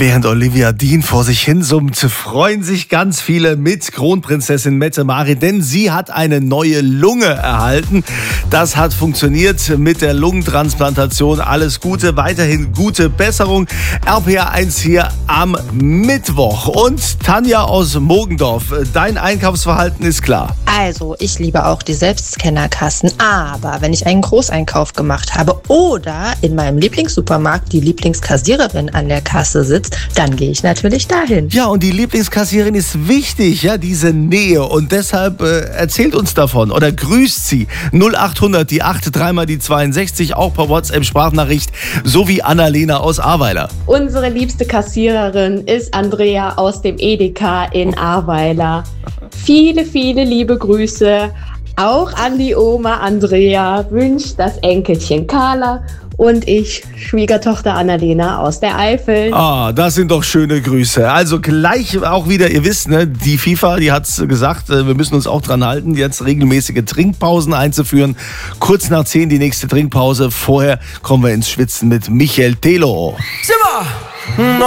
Während Olivia Dean vor sich hin summt, freuen sich ganz viele mit Kronprinzessin Mette-Marit, denn sie hat eine neue Lunge erhalten. Das hat funktioniert mit der Lungentransplantation. Alles Gute, weiterhin gute Besserung. RPA 1 hier am Mittwoch. Und Tanja aus Mogendorf, dein Einkaufsverhalten ist klar. Also, ich liebe auch die Selbstscannerkassen, aber wenn ich einen Großeinkauf gemacht habe oder in meinem Lieblingssupermarkt die Lieblingskassiererin an der Kasse sitzt, dann gehe ich natürlich dahin. Ja, und die Lieblingskassiererin ist wichtig, ja, diese Nähe. Und deshalb erzählt uns davon oder grüßt sie. 0800, die 8, dreimal die 62, auch per WhatsApp-Sprachnachricht, sowie Annalena aus Ahrweiler. Unsere liebste Kassiererin ist Andrea aus dem Edeka in Ahrweiler. Viele, viele liebe Grüße. Auch an die Oma Andrea wünscht das Enkelchen Carla und ich, Schwiegertochter Annalena aus der Eifel. Ah, das sind doch schöne Grüße. Also gleich auch wieder, ihr wisst, ne, die FIFA, die hat's gesagt, wir müssen uns auch dran halten, jetzt regelmäßige Trinkpausen einzuführen. Kurz nach 10 die nächste Trinkpause. Vorher kommen wir ins Schwitzen mit Michael Telo. Simmer!